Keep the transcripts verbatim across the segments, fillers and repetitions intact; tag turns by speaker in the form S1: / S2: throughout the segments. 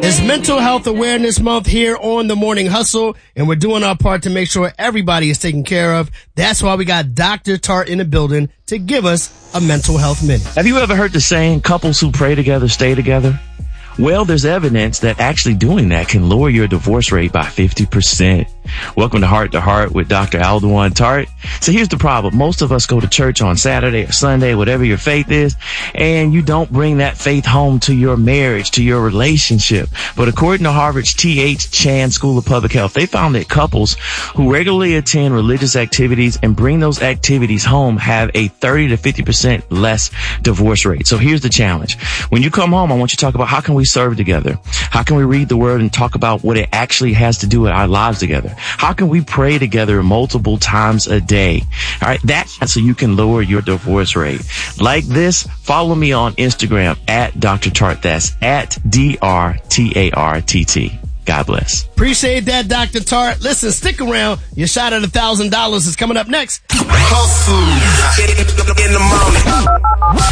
S1: It's Mental Health Awareness Month here on The Morning Hustle, and we're doing our part to make sure everybody is taken care of. That's why we got Doctor Tart in the building to give us a mental health minute.
S2: Have you ever heard the saying, couples who pray together stay together? Well, there's evidence that actually doing that can lower your divorce rate by fifty percent. Welcome to Heart to Heart with Doctor Aldewan Tart. So here's the problem. Most of us go to church on Saturday or Sunday, whatever your faith is, and you don't bring that faith home to your marriage, to your relationship. But according to Harvard's T H Chan School of Public Health, they found that couples who regularly attend religious activities and bring those activities home have a thirty to fifty percent less divorce rate. So here's the challenge. When you come home, I want you to talk about how can we serve together? How can we read the word and talk about what it actually has to do with our lives together? How can we pray together multiple times a day? All right. That's so you can lower your divorce rate. Like this, follow me on Instagram at Doctor Tart. That's at D R T A R T T. God bless.
S1: Appreciate that, Doctor Tart. Listen, stick around. Your shot at a thousand dollars is coming up next.
S3: Hustle in the morning.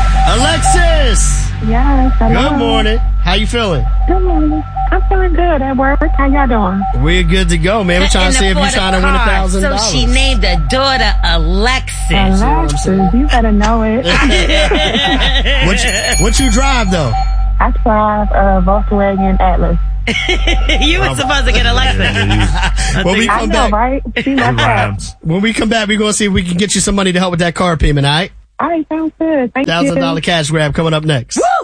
S1: Alexis.
S4: Yes. Hello.
S1: Good morning. How you feeling?
S4: Good morning. I'm feeling good at work. How y'all doing?
S1: We're good to go, man. We're trying to see if you're trying to win a thousand dollars.
S5: So she named the daughter Alexis.
S4: Alexis, you better know it.
S1: what, you, what you drive though?
S4: I drive a Volkswagen Atlas.
S5: You were supposed to get Alexis.
S1: when we come
S4: I know,
S1: back,
S4: right? See, that's
S1: when we come back, we're going to see if we can get you some money to help with that car payment, all right?
S4: All right, sounds good. Thank
S1: Thousand
S4: you.
S1: dollar cash grab coming up next.
S3: Feel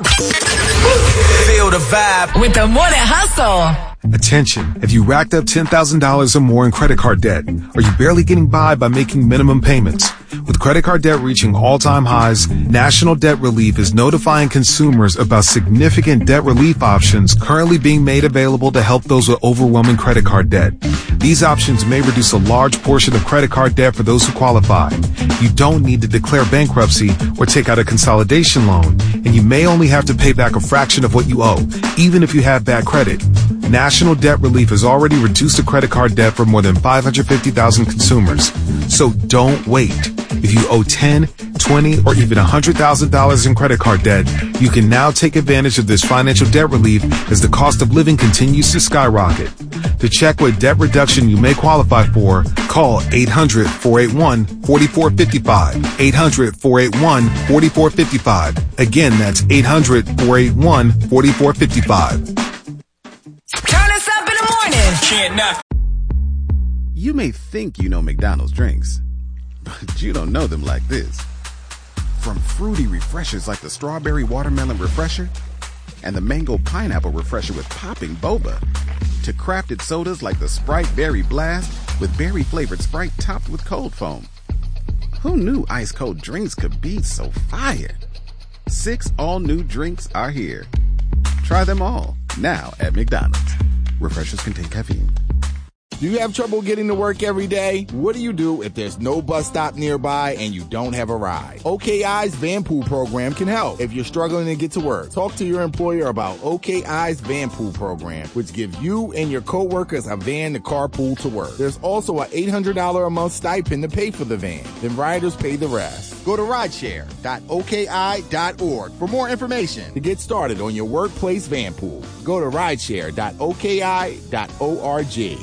S3: the vibe
S6: with the Morning Hustle.
S7: Attention, have you racked up ten thousand dollars or more in credit card debt? Are you barely getting by by making minimum payments? With credit card debt reaching all-time highs, National Debt Relief is notifying consumers about significant debt relief options currently being made available to help those with overwhelming credit card debt. These options may reduce a large portion of credit card debt for those who qualify. You don't need to declare bankruptcy or take out a consolidation loan, and you may only have to pay back a fraction of what you owe, even if you have bad credit. National Debt Relief has already reduced the credit card debt for more than five hundred fifty thousand consumers. So don't wait. If you owe ten, twenty, or even one hundred thousand dollars in credit card debt, you can now take advantage of this financial debt relief as the cost of living continues to skyrocket. To check what debt reduction you may qualify for, call eight hundred, four eight one, four four five five. eight hundred, four eight one, four four five five. Again, that's eight hundred, four eight one, four four five five.
S6: Turn us up in the morning.
S3: Can't knock.
S8: You may think you know McDonald's drinks, but you don't know them like this. From fruity refreshers like the Strawberry Watermelon Refresher and the Mango Pineapple Refresher with popping boba, to crafted sodas like the Sprite Berry Blast with berry-flavored Sprite topped with cold foam. Who knew ice-cold drinks could be so fire? Six all-new drinks are here. Try them all, now at McDonald's. Refreshers contain caffeine.
S9: Do you have trouble getting to work every day? What do you do if there's no bus stop nearby and you don't have a ride? O K I's Van Pool program can help. If you're struggling to get to work, talk to your employer about O K I's Van Pool program, which gives you and your coworkers a van to carpool to work. There's also an eight hundred dollars a month stipend to pay for the van. Then riders pay the rest. Go to rideshare dot O K I dot org for more information to get started on your workplace van pool. Go to rideshare dot O K I dot org.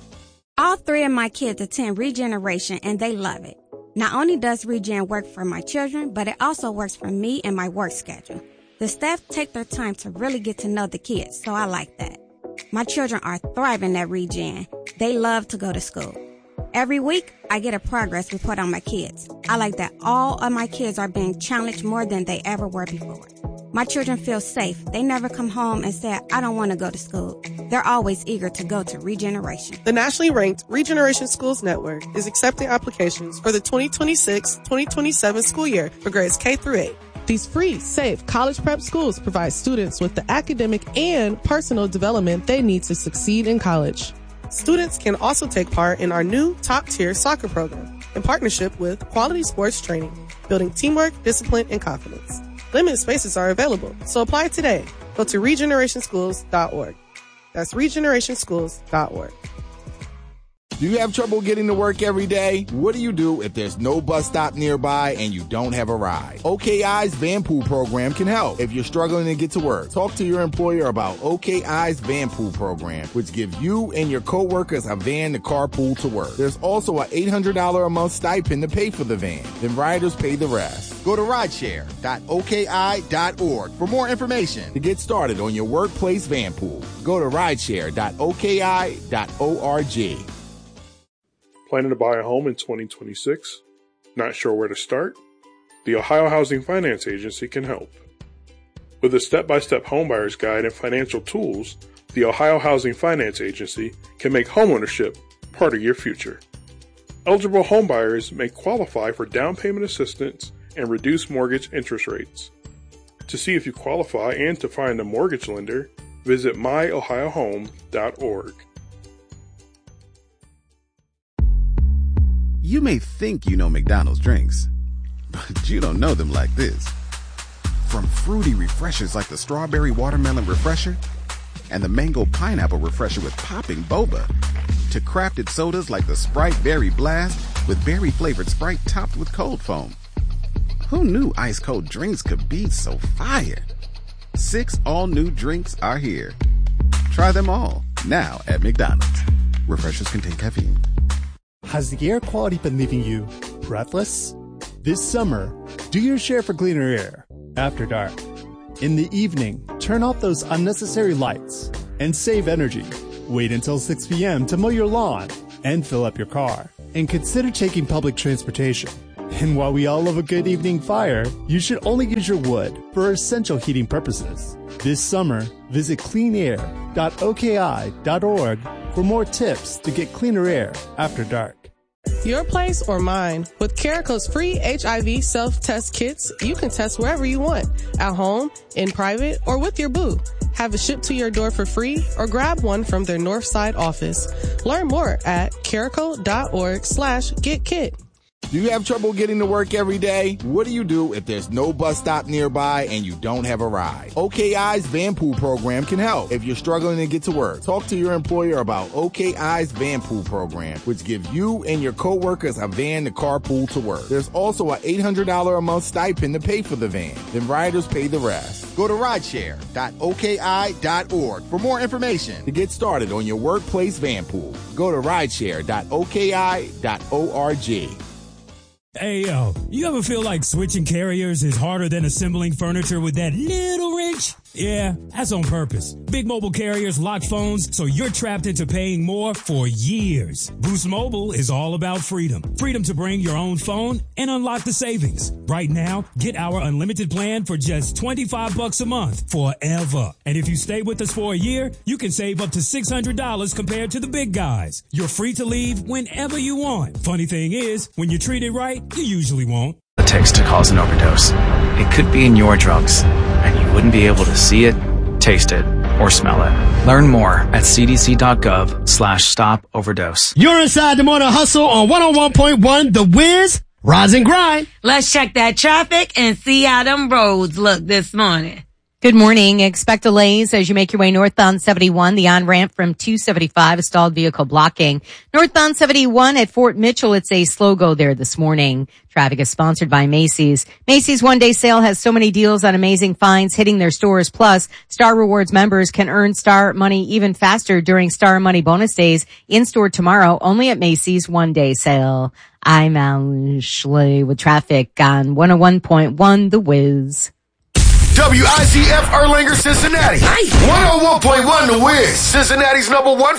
S10: All three of my kids attend Regeneration, and they love it. Not only does Regen work for my children, but it also works for me and my work schedule. The staff take their time to really get to know the kids, so I like that. My children are thriving at Regen. They love to go to school. Every week, I get a progress report on my kids. I like that all of my kids are being challenged more than they ever were before. My children feel safe. They never come home and say, I don't want to go to school. They're always eager to go to Regeneration.
S11: The nationally ranked Regeneration Schools Network is accepting applications for the twenty twenty-six twenty twenty-seven school year for grades K through eight. These free, safe college prep schools provide students with the academic and personal development they need to succeed in college. Students can also take part in our new top-tier soccer program in partnership with Quality Sports Training, building teamwork, discipline, and confidence. Limited spaces are available, so apply today. Go to regeneration schools dot org. That's regeneration schools dot org.
S9: Do you have trouble getting to work every day? What do you do if there's no bus stop nearby and you don't have a ride? O K I's Van Pool program can help. If you're struggling to get to work, talk to your employer about O K I's Van Pool program, which gives you and your coworkers a van to carpool to work. There's also an eight hundred dollars a month stipend to pay for the van. Then riders pay the rest. Go to rideshare dot O K I dot org for more information to get started on your workplace van pool. Go to rideshare dot O K I dot org.
S12: Planning to buy a home in twenty twenty-six? Not sure where to start? The Ohio Housing Finance Agency can help. With a step-by-step homebuyer's guide and financial tools, the Ohio Housing Finance Agency can make homeownership part of your future. Eligible homebuyers may qualify for down payment assistance and reduced mortgage interest rates. To see if you qualify and to find a mortgage lender, visit my ohio home dot org.
S8: You may think you know McDonald's drinks, but you don't know them like this. From fruity refreshers like the Strawberry Watermelon Refresher and the Mango Pineapple Refresher with popping boba, to crafted sodas like the Sprite Berry Blast with berry-flavored Sprite topped with cold foam. Who knew ice-cold drinks could be so fire? Six all-new drinks are here. Try them all, now at McDonald's. Refreshers contain caffeine.
S13: Has the air quality been leaving you breathless? This summer, do your share for cleaner air after dark. In the evening, turn off those unnecessary lights and save energy. Wait until six p.m. to mow your lawn and fill up your car. And consider taking public transportation. And while we all love a good evening fire, you should only use your wood for essential heating purposes. This summer, visit clean air dot O K I dot org for more tips to get cleaner air after dark.
S11: Your place or mine. With Carico's free H I V self-test kits, you can test wherever you want, at home, in private, or with your boo. Have it shipped to your door for free or grab one from their Northside office. Learn more at carico dot org slash get kit.
S9: Do you have trouble getting to work every day? What do you do if there's no bus stop nearby and you don't have a ride? O K I's Van Pool program can help. If you're struggling to get to work, talk to your employer about O K I's Van Pool program, which gives you and your coworkers a van to carpool to work. There's also an eight hundred dollars a month stipend to pay for the van. Then riders pay the rest. Go to rideshare dot O K I dot org for more information to get started on your workplace van pool. Go to rideshare dot O K I dot org.
S14: Hey, yo, you ever feel like switching carriers is harder than assembling furniture with that little wrench? Yeah, that's on purpose. Big mobile carriers lock phones so you're trapped into paying more for years. Boost Mobile is all about freedom. Freedom to bring your own phone and unlock the savings. Right now, get our unlimited plan for just twenty-five bucks a month forever. And if you stay with us for a year, you can save up to six hundred dollars compared to the big guys. You're free to leave whenever you want. Funny thing is, when you treat it right, you usually won't.
S15: It takes to cause an overdose. It could be in your drugs, and you wouldn't be able to see it, taste it, or smell it. Learn more at c d c dot gov slash stop overdose.
S1: You're inside the Morning Hustle on one oh one point one The Wiz. Rise and grind.
S5: Let's check that traffic and see how them roads look this morning.
S16: Good morning. Expect delays as you make your way northbound seventy-one, the on-ramp from two seventy-five, a stalled vehicle blocking. Northbound seventy-one at Fort Mitchell, it's a slow go there this morning. Traffic is sponsored by Macy's. Macy's one-day sale has so many deals on amazing finds hitting their stores. Plus, Star Rewards members can earn Star Money even faster during Star Money bonus days in-store tomorrow, only at Macy's one-day sale. I'm Ashley with traffic on one oh one point one The Wiz.
S17: W I C F Erlanger, Cincinnati. one oh one point one The Wiz, Cincinnati's number one